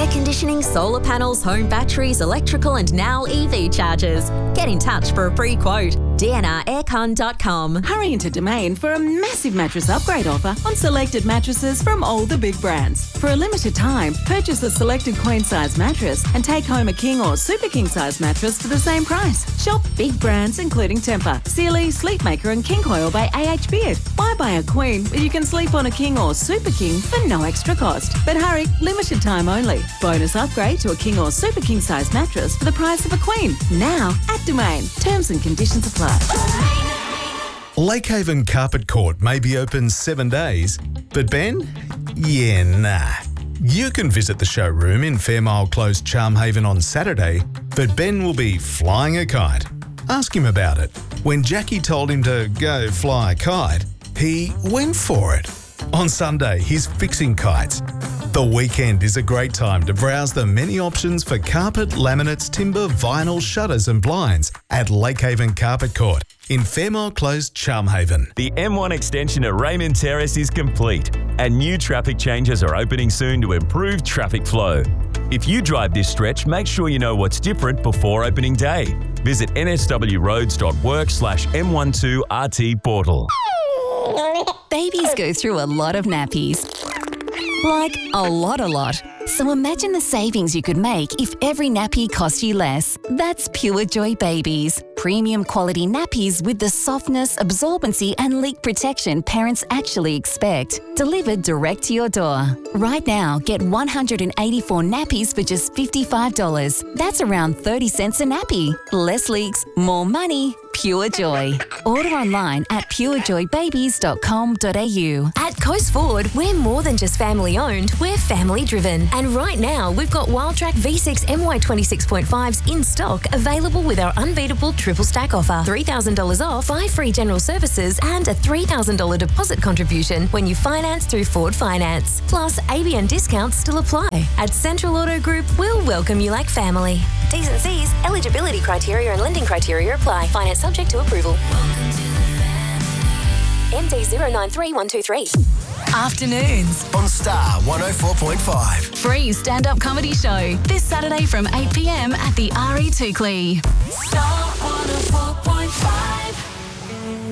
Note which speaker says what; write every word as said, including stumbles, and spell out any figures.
Speaker 1: conditioning, solar panels, home batteries, electrical and now E V chargers. Get in touch for a free quote. d n r aircon dot com.
Speaker 2: Hurry into Domain for a massive mattress upgrade offer on selected mattresses from all the big brands. For a limited time, purchase a selected queen size mattress and take home a king or super king size mattress for the same price. Shop big brands including Tempur, Sealy, Sleepmaker and King Coil by A H Beard. Why buy a queen where you can sleep on a king or super king for no extra cost? But hurry, limited time only. Bonus upgrade to a king or super king size mattress for the price of a queen. Now at Domain. Terms and conditions apply.
Speaker 3: Lakehaven Carpet Court may be open seven days, but Ben? Yeah, nah. You can visit the showroom in Fairmile Close, Charmhaven on Saturday, but Ben will be flying a kite. Ask him about it. When Jackie told him to go fly a kite, he went for it. On Sunday, he's fixing kites. The weekend is a great time to browse the many options for carpet, laminates, timber, vinyl, shutters and blinds at Lakehaven Carpet Court in Fairmile Close, Charmhaven.
Speaker 4: The M one extension at Raymond Terrace is complete and new traffic changes are opening soon to improve traffic flow. If you drive this stretch, make sure you know what's different before opening day. Visit n s w roads dot work slash m twelve r t portal.
Speaker 5: Babies go through a lot of nappies. Like, a lot, a lot. So imagine the savings you could make if every nappy cost you less. That's Pure Joy Babies. Premium quality nappies with the softness, absorbency and leak protection parents actually expect. Delivered direct to your door. Right now, get one hundred eighty-four nappies for just fifty-five dollars. That's around thirty cents a nappy. Less leaks, more money. Pure Joy. Order online at pure joy babies dot com dot a u.
Speaker 1: At Coast Ford, we're more than just family owned, we're family driven. And right now, we've got Wildtrak V six M Y twenty-six point fives in stock, available with our unbeatable triple stack offer. three thousand dollars off, five free general services, and a three thousand dollars deposit contribution when you finance through Ford Finance. Plus, A B N discounts still apply. At Central Auto Group, we'll welcome you like family. T's and C's, eligibility criteria and lending criteria apply. Finance subject to approval. M D zero nine three one two three.
Speaker 6: Afternoons
Speaker 7: on Star one oh four point five.
Speaker 6: Free stand-up comedy show this Saturday from eight p m at the R E Toukley. Star one oh four point five.